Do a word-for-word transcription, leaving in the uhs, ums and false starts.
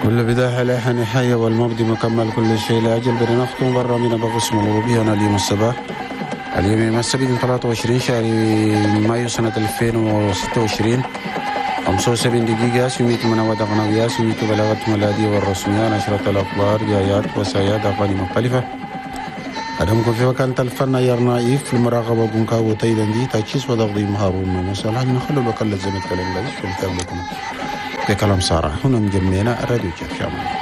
كل بداية لها نهاية والمبدي مكمل كل شيء لأجل بنختم برا من بقسم الغربية. أنا اليوم السبت اليوم السبت ثلاثة وعشرين شهر مايو سنة ألفين وستة وعشرين خمسة وسبعين دقيقة سميت من ودى قنوية سميت بلاغة ميلادية والرسمية نشرة الأخبار جايات وسايات أغاني مختلفة أدمكم في مكان تلفنا يرنائف في المراقبة بنكا وتيدا دي تاكيس وتقضيم هارون ومسالة نخلو بكل الزمن كلام ليش ونكمل لكم كلام صار هنا مجمعنا الراديو جاف شامل.